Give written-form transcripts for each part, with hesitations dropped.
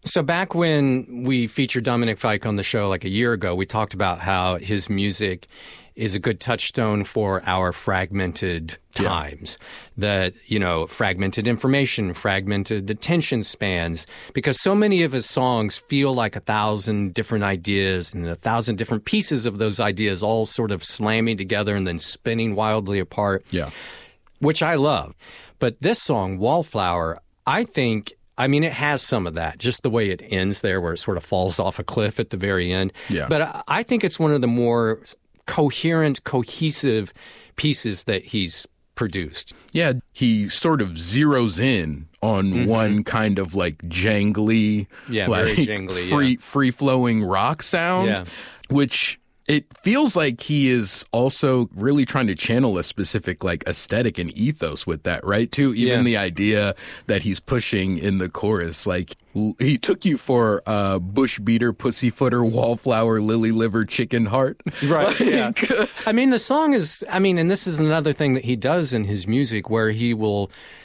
So back when we featured Dominic Fike on the show like a year ago, we talked about how his music is a good touchstone for our fragmented times. That, fragmented information, fragmented attention spans, because so many of his songs feel like 1,000 different ideas and 1,000 different pieces of those ideas all sort of slamming together and then spinning wildly apart, which I love. But this song, Wallflower, I think... it has some of that, just the way it ends there where it sort of falls off a cliff at the very end. Yeah. But I think it's one of the more coherent, cohesive pieces that he's produced. Yeah, he sort of zeroes in on one kind of like jangly, very jangly, free-flowing rock sound, which... It feels like he is also really trying to channel a specific like aesthetic and ethos with that, right? Too, even the idea that he's pushing in the chorus, like he took you for bush beater, pussyfooter, wallflower, lily liver, chicken heart, right? The song is, and this is another thing that he does in his music, where he will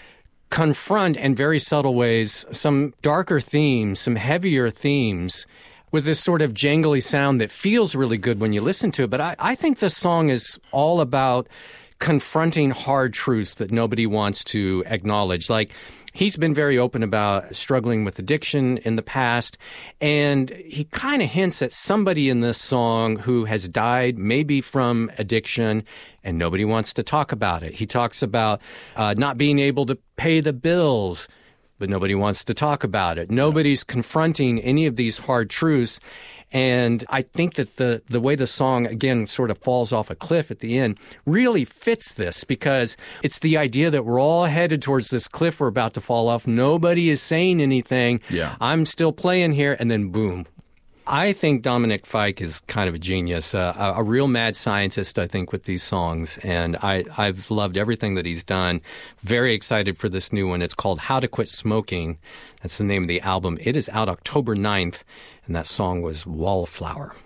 confront in very subtle ways some darker themes, some heavier themes, with this sort of jangly sound that feels really good when you listen to it. But I think this song is all about confronting hard truths that nobody wants to acknowledge. Like, he's been very open about struggling with addiction in the past, and he kind of hints at somebody in this song who has died maybe from addiction, and nobody wants to talk about it. He talks about not being able to pay the bills, but nobody wants to talk about it. Nobody's confronting any of these hard truths. And I think that the way the song, again, sort of falls off a cliff at the end really fits this, because it's the idea that we're all headed towards this cliff we're about to fall off. Nobody is saying anything. I'm still playing here. And then boom. I think Dominic Fike is kind of a genius, a real mad scientist, I think, with these songs. And I've loved everything that he's done. Very excited for this new one. It's called How to Quit Smoking. That's the name of the album. It is out October 9th, and that song was Wallflower.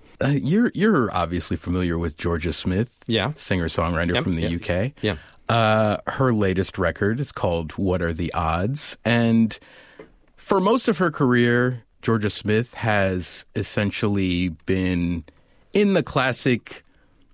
You're obviously familiar with Georgia Smith, singer-songwriter from the UK. Her latest record is called What Are the Odds? And for most of her career, Georgia Smith has essentially been in the classic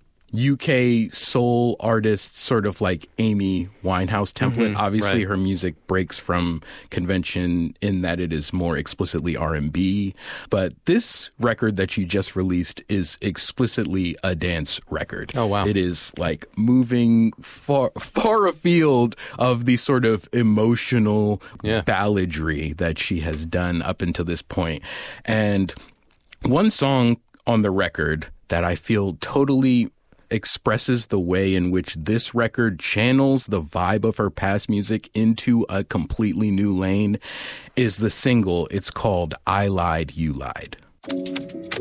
UK soul artist, sort of like Amy Winehouse template. Obviously, her music breaks from convention in that it is more explicitly R&B. But this record that she just released is explicitly a dance record. Oh, wow. It is like moving far afield of the sort of emotional balladry that she has done up until this point. And one song on the record that I feel totally expresses the way in which this record channels the vibe of her past music into a completely new lane is the single. It's called I Lied, You Lied.